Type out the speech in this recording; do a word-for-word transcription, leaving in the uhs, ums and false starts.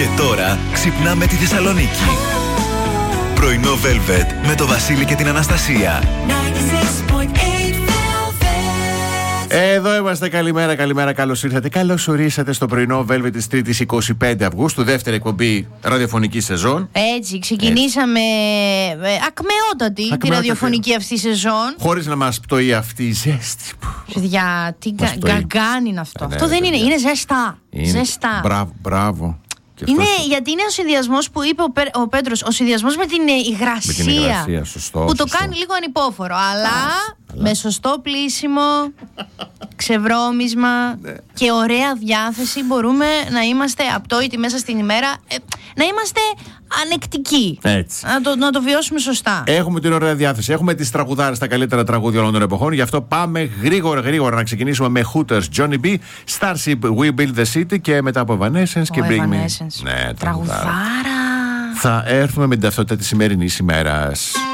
Και τώρα ξυπνάμε τη Θεσσαλονίκη. Πρωινό Velvet με το Βασίλη και την Αναστασία. Εδώ είμαστε, καλημέρα, καλημέρα, καλώς ήρθατε. Καλώς ορίσατε στο πρωινό Velvet της Τρίτης εικοστή πέμπτη Αυγούστου, δεύτερη εκπομπή ραδιοφωνική σεζόν. Έτσι, ξεκινήσαμε Έτσι. ακμεότατη τη ραδιοφωνική αυτή σεζόν. Χωρίς να μας πτωεί αυτή η ζέστη. Παιδιά, τι κα, γκαγκάν είναι αυτό. Ε, αυτό ναι, δεν είναι, είναι ζεστά. Είναι. Ζεστά. Μπράβο, μπράβο. Είναι, γιατί είναι ο συνδυασμός που είπε ο, Πέ, ο Πέτρος, ο συνδυασμός με την υγρασία. Με την υγρασία, σωστό. Που σωστό. το κάνει λίγο ανυπόφορο. Αλλά, αλλά με σωστό πλήσιμο, ξεβρώμισμα ναι. και ωραία διάθεση μπορούμε να είμαστε απτόητοι μέσα στην ημέρα. Ε, να είμαστε ανεκτικοί. Έτσι. Να το, να το βιώσουμε σωστά. Έχουμε την ωραία διάθεση. Έχουμε τις τραγουδάρες, τα καλύτερα τραγούδια όλων των εποχών. Γι' αυτό πάμε γρήγορα γρήγορα να ξεκινήσουμε με Hooters, Johnny B, Starship, We Build the City και μετά από Evanescence και Bring Me. Ναι, τραγουδάρα. Θα έρθουμε με την ταυτότητα της σημερινής ημέρας.